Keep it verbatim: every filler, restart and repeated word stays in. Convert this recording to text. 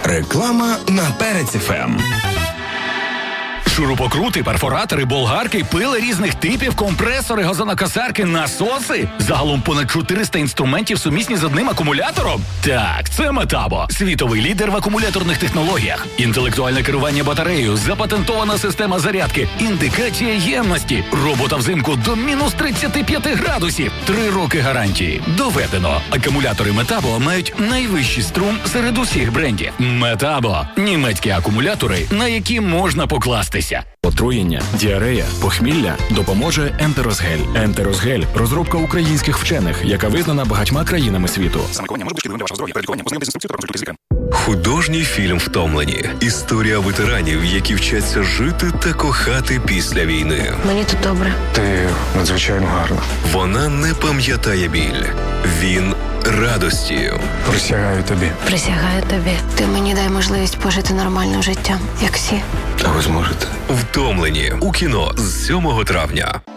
Реклама на Перець еф ем. Шурупокрути, перфоратори, болгарки, пили різних типів, компресори, газонокосарки, насоси. Загалом понад чотириста інструментів сумісні з одним акумулятором? Так, це Метабо. Світовий лідер в акумуляторних технологіях. Інтелектуальне керування батареєю, запатентована система зарядки, індикація ємності, робота взимку до мінус тридцять п'ять градусів. Три роки гарантії. Доведено. Акумулятори Метабо мають найвищий струм серед усіх брендів. Метабо. Німецькі акумулятори, на які можна покластися. Отруєння, діарея, похмілля допоможе Ентерозгель. Ентерозгель – розробка українських вчених, яка визнана багатьма країнами світу. Замикування може бути шкідливим для вашого здоров'я. Перед лікуванням познайомитися з інструкцією та консультуйтесь з лікарем. Художній фільм «Втомлені». Історія ветеранів, які вчаться жити та кохати після війни. Мені тут добре. Ти надзвичайно гарна. Вона не пам'ятає біль. Він радості. Присягаю тобі. Присягаю тобі. Ти мені дай можливість пожити нормальним життям, як всі. А ви зможете? «Втомлені» у кіно з сьомого травня.